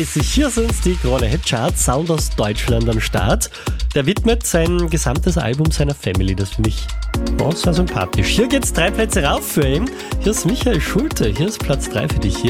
Hier sind die Krone Hit Charts, Sound aus Deutschland am Start. Der widmet sein gesamtes Album seiner Family, das finde ich sehr sympathisch. Hier geht's 3 Plätze rauf für ihn. Hier ist Michael Schulte, hier ist Platz 3 für dich hier.